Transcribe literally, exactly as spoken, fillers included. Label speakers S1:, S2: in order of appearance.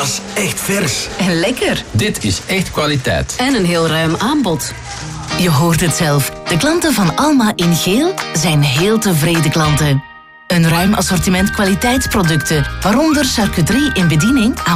S1: Dat is echt vers.
S2: En lekker.
S3: Dit is echt kwaliteit.
S2: En een heel ruim aanbod.
S4: Je hoort het zelf. De klanten van Alma in geel zijn heel tevreden klanten. Een ruim assortiment kwaliteitsproducten, waaronder charcuterie in bediening aan